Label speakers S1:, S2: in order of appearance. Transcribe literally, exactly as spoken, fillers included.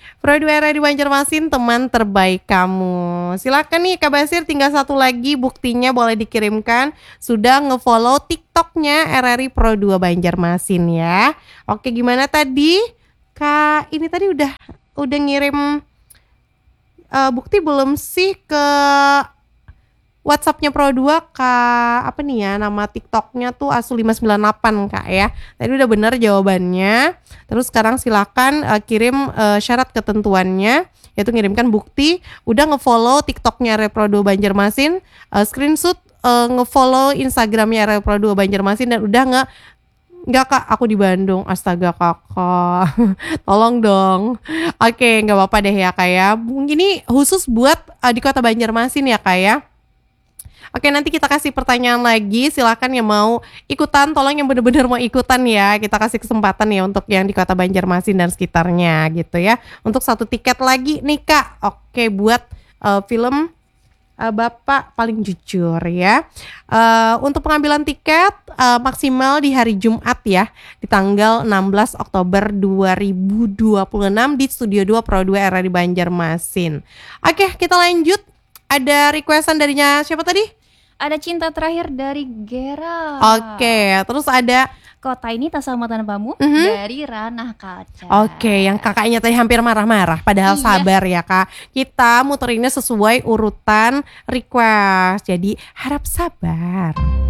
S1: Pro dua R R I Banjarmasin, teman terbaik kamu. Silakan nih Kak Basir, tinggal satu lagi buktinya boleh dikirimkan. Sudah ngefollow TikToknya R R I Pro dua Banjarmasin ya. Oke, gimana tadi? Kak, ini tadi udah udah ngirim uh, bukti belum sih ke WhatsApp-nya Pro dua, Kak, apa nih ya, nama TikTok-nya tuh Asu lima sembilan delapan Kak ya. Tadi udah bener jawabannya. Terus sekarang silakan uh, kirim uh, syarat ketentuannya, yaitu ngirimkan bukti udah ngefollow TikTok-nya R R I Pro dua Banjarmasin, uh, screenshot uh, ngefollow Instagram-nya R R I Pro dua Banjarmasin, dan udah nggak Enggak Kak, aku di Bandung. Astaga Kakak, tolong dong. Oke, nggak apa-apa deh ya Kak ya. Mungkin ini khusus buat uh, di kota Banjarmasin ya Kak ya. Oke, nanti kita kasih pertanyaan lagi. Silakan yang mau ikutan, tolong yang benar-benar mau ikutan ya. Kita kasih kesempatan ya untuk yang di kota Banjarmasin dan sekitarnya gitu ya. Untuk satu tiket lagi nih Kak. Oke, buat uh, film uh, Bapak Paling Jujur ya. Uh, untuk pengambilan tiket uh, maksimal di hari Jumat ya, di tanggal enam belas Oktober dua ribu dua puluh enam di Studio dua Pro dua R R I Banjarmasin. Oke, kita lanjut. Ada requestan darinya siapa tadi?
S2: Ada Cinta Terakhir dari Gera.
S1: Oke, terus ada
S2: Kota Ini Tak Sama Tanpamu
S1: Mhm.
S2: dari Ranah Kaca.
S1: Oke, yang kakaknya tadi hampir marah-marah, padahal
S2: Iya.
S1: sabar ya Kak. Kita muterinnya sesuai urutan request, jadi harap sabar.